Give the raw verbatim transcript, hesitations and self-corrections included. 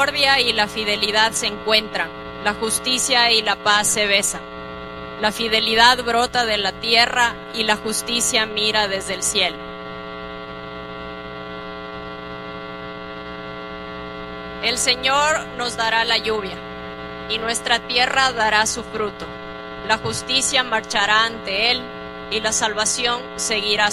misericordia y la fidelidad se encuentran, la justicia y la paz se besan. La fidelidad brota de la tierra y la justicia mira desde el cielo. El Señor nos dará la lluvia, y nuestra tierra dará su fruto. La justicia marchará ante Él, y la salvación seguirá